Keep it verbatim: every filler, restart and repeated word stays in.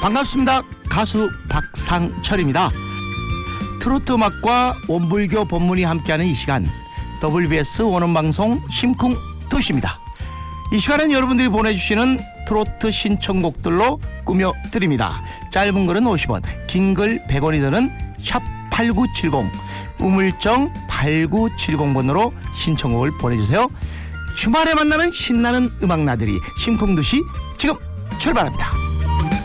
반갑습니다. 가수 박상철입니다. 트로트 음악과 원불교 법문이 함께하는 이 시간, 더블유비에스 원음방송 심쿵 투시입니다. 이 시간은 여러분들이 보내주시는 트로트 신청곡들로 꾸며드립니다. 짧은 글은 오십 원, 긴 글 백 원이 드는 샵 팔구칠공, 우물정 팔구칠공 번으로 신청곡을 보내주세요. 주말에 만나는 신나는 음악나들이 심쿵 투시 지금 출발합니다.